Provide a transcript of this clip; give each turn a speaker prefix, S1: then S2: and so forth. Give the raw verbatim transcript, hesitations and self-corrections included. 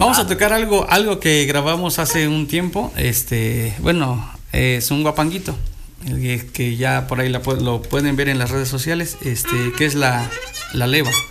S1: Vamos a tocar algo, algo que grabamos hace un tiempo. Este, bueno, es un guapanguito que ya por ahí la, lo pueden ver en las redes sociales. Este, que es la, la leva.